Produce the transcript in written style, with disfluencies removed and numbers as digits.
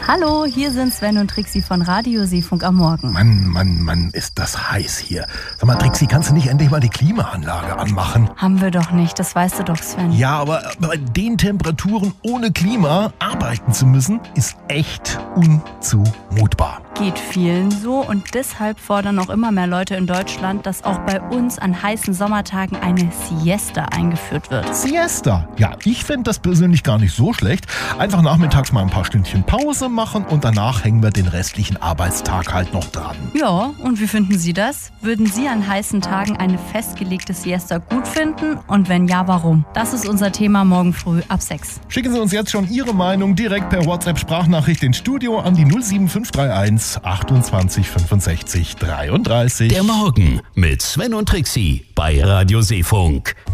Hallo, hier sind Sven und Trixi von Radio Seefunk am Morgen. Mann, ist das heiß hier. Sag mal, Trixi, kannst du nicht endlich mal die Klimaanlage anmachen? Haben wir doch nicht, das weißt du doch, Sven. Ja, aber bei den Temperaturen ohne Klima arbeiten zu müssen, ist echt unzumutbar. Geht vielen so und deshalb fordern auch immer mehr Leute in Deutschland, dass auch bei uns an heißen Sommertagen eine Siesta eingeführt wird. Siesta? Ja, ich fände das persönlich gar nicht so schlecht. Einfach nachmittags mal ein paar Stündchen Pause machen und danach hängen wir den restlichen Arbeitstag halt noch dran. Ja, und wie finden Sie das? Würden Sie an heißen Tagen eine festgelegte Siesta gut finden? Und wenn ja, warum? Das ist unser Thema morgen früh ab 6. Schicken Sie uns jetzt schon Ihre Meinung direkt per WhatsApp-Sprachnachricht ins Studio an die 07531 28 65 33. Der Morgen mit Sven und Trixi bei Radio Seefunk.